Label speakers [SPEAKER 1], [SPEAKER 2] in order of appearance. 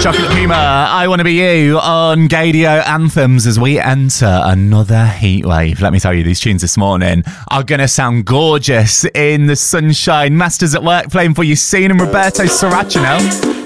[SPEAKER 1] Chocolate Puma, I Want to Be You on Gaydio Anthems as we enter another heatwave. Let me tell you, these tunes this morning are going to sound gorgeous in the sunshine. Masters at Work playing for you soon, and Roberto Saracino.